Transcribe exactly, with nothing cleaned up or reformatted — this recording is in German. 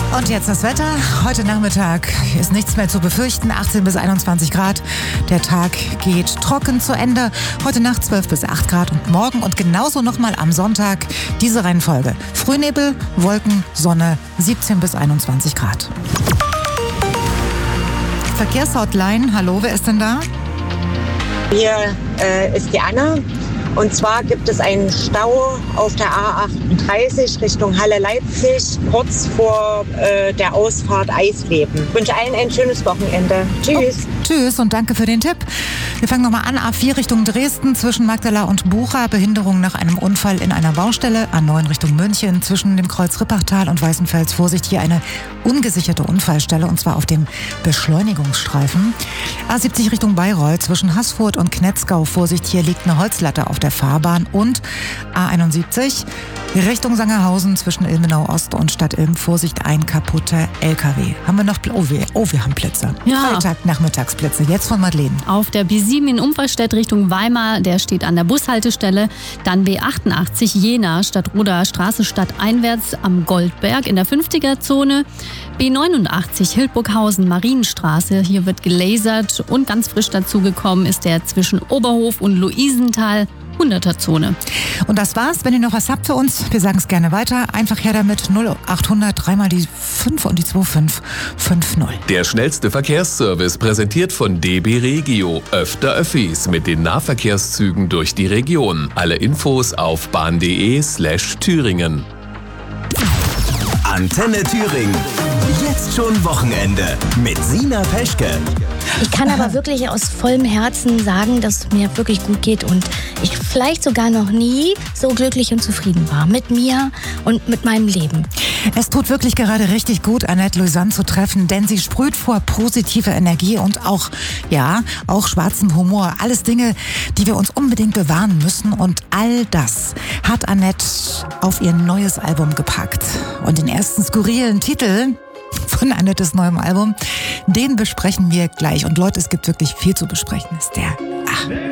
Und jetzt das Wetter. Heute Nachmittag ist nichts mehr zu befürchten. achtzehn bis einundzwanzig Grad. Der Tag geht trocken zu Ende. Heute Nacht zwölf bis acht Grad und morgen und genauso nochmal am Sonntag diese Reihenfolge. Frühnebel, Wolken, Sonne, siebzehn bis einundzwanzig Grad. Verkehrshotline. Hallo, wer ist denn da? Hier äh, ist die Anna. Und zwar gibt es einen Stau auf der A achtunddreißig Richtung Halle-Leipzig, kurz vor äh, der Ausfahrt Eisleben. Ich wünsche allen ein schönes Wochenende. Tschüss. Oh, tschüss und danke für den Tipp. Wir fangen nochmal an. A vier Richtung Dresden zwischen Magdala und Bucha. Behinderung nach einem Unfall in einer Baustelle. A neun Richtung München zwischen dem Kreuz Rippachtal und Weißenfels. Vorsicht, hier eine ungesicherte Unfallstelle und zwar auf dem Beschleunigungsstreifen. A siebzig Richtung Bayreuth zwischen Haßfurt und Knetzgau. Vorsicht, hier liegt eine Holzlatte auf der Fahrbahn. Und A einundsiebzig Richtung Sangerhausen zwischen Ilmenau Ost und Stadt Ilm. Vorsicht, ein kaputter L K W. Haben wir noch, oh wir, oh, wir haben Blitze. Ja. Freitag, Nachmittagsblitze. Jetzt von Madeleine. Auf der B sieben in Umfallstedt Richtung Weimar, der steht an der Bushaltestelle. Dann B achtundachtzig Jena, Stadtroder Straße stadteinwärts am Goldberg in der fünfziger-Zone. B neunundachtzig Hildburghausen, Marienstraße, hier wird gelasert. Und ganz frisch dazugekommen ist der zwischen Oberhof und Luisenthal. hunderter-Zone. Und das war's. Wenn ihr noch was habt für uns, wir sagen es gerne weiter. Einfach her damit. null achthundert, dreimal die fünf und die zwei fünf fünf null. Der schnellste Verkehrsservice präsentiert von D B Regio. Öfter Öffis mit den Nahverkehrszügen durch die Region. Alle Infos auf bahn.de slash Thüringen. Antenne Thüringen. Jetzt schon Wochenende mit Sina Peschke. Ich kann aber wirklich aus vollem Herzen sagen, dass es mir wirklich gut geht und ich vielleicht sogar noch nie so glücklich und zufrieden war mit mir und mit meinem Leben. Es tut wirklich gerade richtig gut, Annette Louisanne zu treffen, denn sie sprüht vor positive Energie und auch, ja, auch schwarzem Humor. Alles Dinge, die wir uns unbedingt bewahren müssen und all das hat Annette auf ihr neues Album gepackt. Und den ersten skurrilen Titel von Annettes neuem Album, den besprechen wir gleich. Und Leute, es gibt wirklich viel zu besprechen. Ist der, ach.